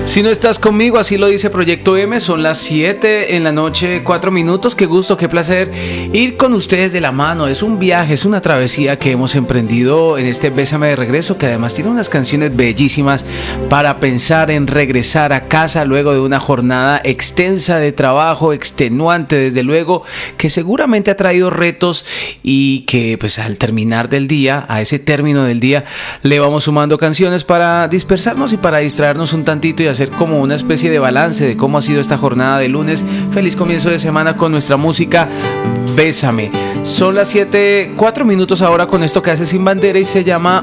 Si no estás conmigo, así lo dice Proyecto M, son las 7 en la noche, 4 minutos, qué gusto, qué placer ir con ustedes de la mano. Es un viaje, es una travesía que hemos emprendido en este Bésame de Regreso, que además tiene unas canciones bellísimas para pensar en regresar a casa luego de una jornada extensa de trabajo, extenuante desde luego, que seguramente ha traído retos y que pues al terminar del día, a ese término del día, le vamos sumando canciones para dispersarnos y para distraernos un tantito y hacer como una especie de balance de cómo ha sido esta jornada de lunes. Feliz comienzo de semana con nuestra música Bésame. Son las 7, 4 minutos ahora con esto que hace Sin Bandera y se llama